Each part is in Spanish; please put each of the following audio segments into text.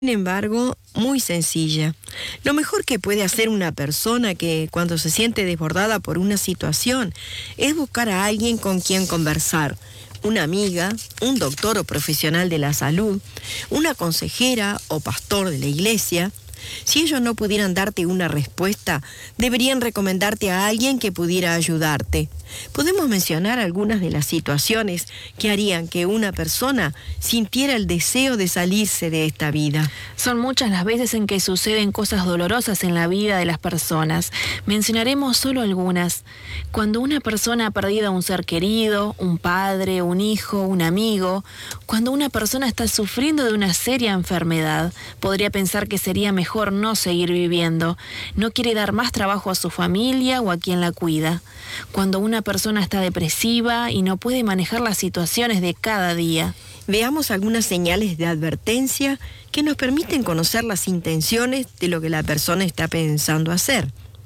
Sin embargo, muy sencilla. Lo mejor que puede hacer una persona que cuando se siente desbordada por una situación es buscar a alguien con quien conversar. Una amiga, un doctor o profesional de la salud, una consejera o pastor de la iglesia. Si ellos no pudieran darte una respuesta, deberían recomendarte a alguien que pudiera ayudarte. Podemos mencionar algunas de las situaciones que harían que una persona sintiera el deseo de salirse de esta vida. Son muchas las veces en que suceden cosas dolorosas en la vida de las personas. Mencionaremos solo algunas. Cuando una persona ha perdido a un ser querido, un padre, un hijo, un amigo, cuando una persona está sufriendo de una seria enfermedad, podría pensar que sería mejor no seguir viviendo. No quiere dar más trabajo a su familia o a quien la cuida. Cuando una persona está depresiva y no puede manejar las situaciones de cada día. Veamos algunas señales de advertencia que nos permiten conocer las intenciones de lo que la persona está pensando hacer.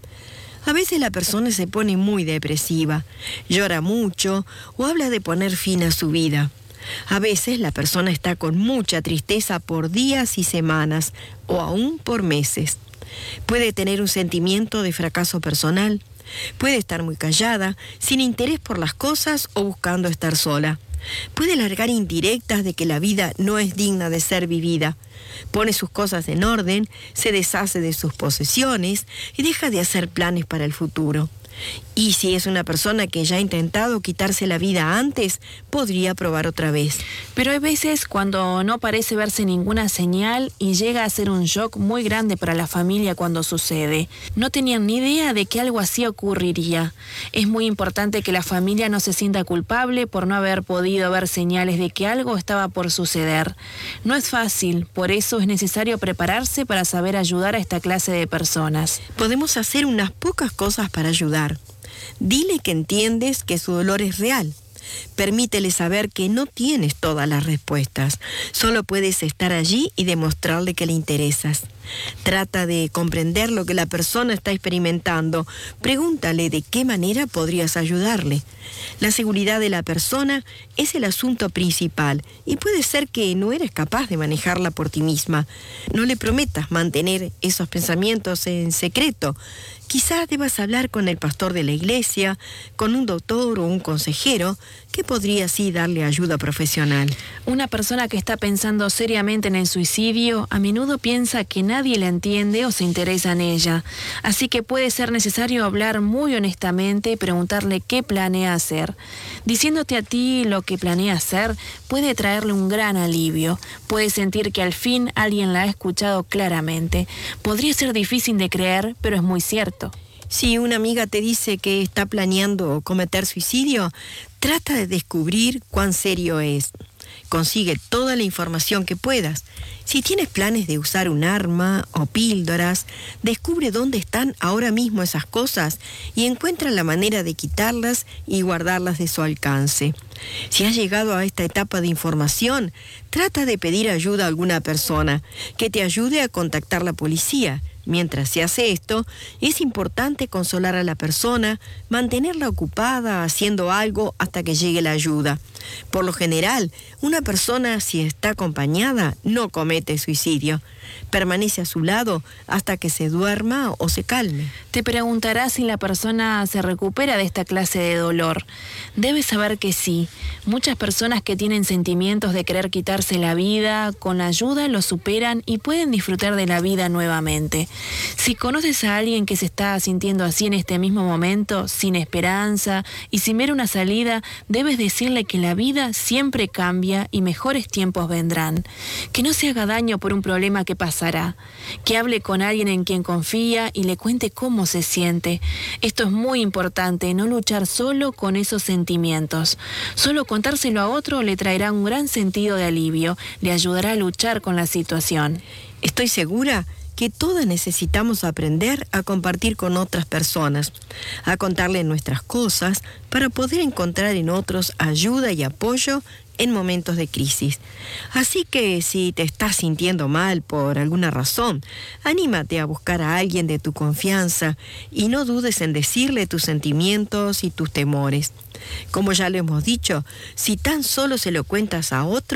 A veces la persona se pone muy depresiva, llora mucho o habla de poner fin a su vida. A veces la persona está con mucha tristeza por días y semanas o aún por meses. Puede tener un sentimiento de fracaso personal. Puede estar muy callada, sin interés por las cosas o buscando estar sola. Puede largar indirectas de que la vida no es digna de ser vivida. Pone sus cosas en orden, se deshace de sus posesiones y deja de hacer planes para el futuro. Y si es una persona que ya ha intentado quitarse la vida antes, podría probar otra vez. Pero hay veces cuando no parece verse ninguna señal y llega a ser un shock muy grande para la familia cuando sucede. No tenían ni idea de que algo así ocurriría. Es muy importante que la familia no se sienta culpable por no haber podido ver señales de que algo estaba por suceder. No es fácil, por eso es necesario prepararse para saber ayudar a esta clase de personas. Podemos hacer unas pocas cosas para ayudar. Dile que entiendes que su dolor es real. Permítele saber que no tienes todas las respuestas. Solo puedes estar allí y demostrarle que le interesas. Trata de comprender lo que la persona está experimentando. Pregúntale de qué manera podrías ayudarle. La seguridad de la persona es el asunto principal y puede ser que no eres capaz de manejarla por ti misma. No le prometas mantener esos pensamientos en secreto. Quizás debas hablar con el pastor de la iglesia, con un doctor o un consejero, que podría así darle ayuda profesional. Una persona que está pensando seriamente en el suicidio a menudo piensa que nadie la entiende o se interesa en ella. Así que puede ser necesario hablar muy honestamente y preguntarle qué planea hacer. Diciéndote a ti lo que planea hacer puede traerle un gran alivio. Puede sentir que al fin alguien la ha escuchado claramente. Podría ser difícil de creer, pero es muy cierto. Si una amiga te dice que está planeando cometer suicidio, trata de descubrir cuán serio es. Consigue toda la información que puedas. Si tienes planes de usar un arma o píldoras, descubre dónde están ahora mismo esas cosas y encuentra la manera de quitarlas y guardarlas de su alcance. Si has llegado a esta etapa de información, trata de pedir ayuda a alguna persona que te ayude a contactar la policía. Mientras se hace esto, es importante consolar a la persona, mantenerla ocupada haciendo algo hasta que llegue la ayuda. Por lo general, una persona, si está acompañada, no comete suicidio. Permanece a su lado hasta que se duerma o se calme. Te preguntarás si la persona se recupera de esta clase de dolor. Debes saber que sí. Muchas personas que tienen sentimientos de querer quitarse la vida, con ayuda lo superan y pueden disfrutar de la vida nuevamente. Si conoces a alguien que se está sintiendo así en este mismo momento, sin esperanza y sin ver una salida, debes decirle que la vida siempre cambia y mejores tiempos vendrán. Que no se haga daño por un problema que pasará. Que hable con alguien en quien confía y le cuente cómo se siente. Esto es muy importante, no luchar solo con esos sentimientos. Solo contárselo a otro le traerá un gran sentido de alivio, le ayudará a luchar con la situación. Estoy segura que todas necesitamos aprender a compartir con otras personas, a contarle nuestras cosas para poder encontrar en otros ayuda y apoyo en momentos de crisis. Así que si te estás sintiendo mal por alguna razón, anímate a buscar a alguien de tu confianza y no dudes en decirle tus sentimientos y tus temores. Como ya lo hemos dicho, si tan solo se lo cuentas a otro,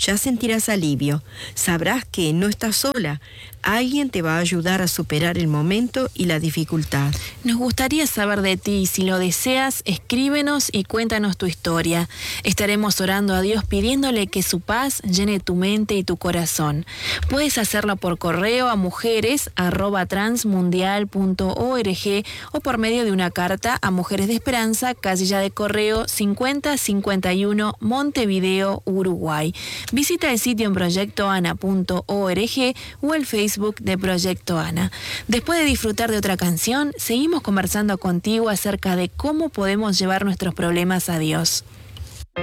ya sentirás alivio. Sabrás que no estás sola. Alguien te va a ayudar a superar el momento y la dificultad. Nos gustaría saber de ti. Si lo deseas, escríbenos y cuéntanos tu historia. Estaremos orando a Dios pidiéndole que su paz llene tu mente y tu corazón. Puedes hacerlo por correo a mujeres@transmundial.org o por medio de una carta a Mujeres de Esperanza, casilla de correo 5051, Montevideo, Uruguay. Visita el sitio en proyectoana.org o el Facebook de Proyecto Ana. Después de disfrutar de otra canción, seguimos conversando contigo acerca de cómo podemos llevar nuestros problemas a Dios.